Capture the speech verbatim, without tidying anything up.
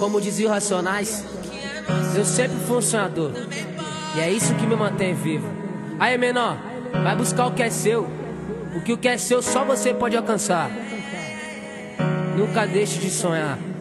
Como dizia o Racionais, eu sempre fui um sonhador, e é isso que me mantém vivo. Aí, menor, vai buscar o que é seu, o que o que é seu só você pode alcançar. Nunca deixe de sonhar.